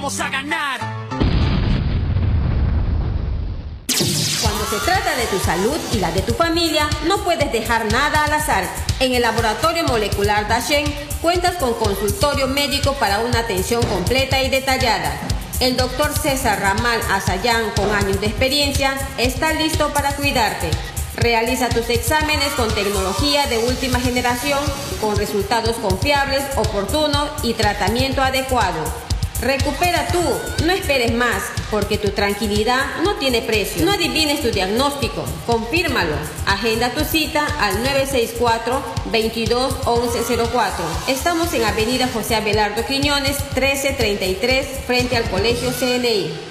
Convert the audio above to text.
Vamos a ganar. Cuando se trata de tu salud y la de tu familia, no puedes dejar nada al azar. En el Laboratorio Molecular Dacheng cuentas con consultorio médico para una atención completa y detallada. El doctor César Ramal Azayán, con años de experiencia, está listo para cuidarte. Realiza tus exámenes con tecnología de última generación, con resultados confiables, oportunos y tratamiento adecuado. Recupera tú, no esperes más, porque tu tranquilidad no tiene precio. No adivines tu diagnóstico, confírmalo. Agenda tu cita al 964-221104. Estamos en Avenida José Abelardo Quiñones, 1333, frente al Colegio CNI.